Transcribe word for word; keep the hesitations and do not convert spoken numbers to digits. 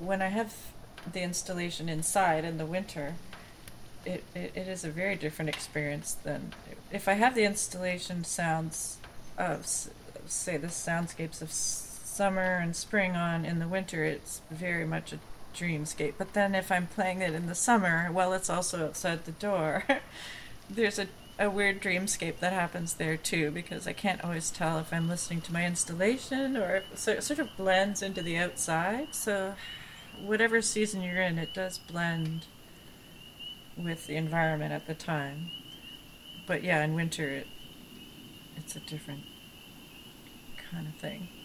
when I have the installation inside in the winter, it, it, it is a very different experience than if I have the installation sounds of, say, the soundscapes of summer and spring on in the winter. It's very much a dreamscape. But then if I'm playing it in the summer, well, it's also outside the door. There's a a weird dreamscape that happens there too, because I can't always tell if I'm listening to my installation or if, so it sort of blends into the outside. So whatever season you're in, it does blend with the environment at the time. But yeah, in winter, it, it's a different kind of thing.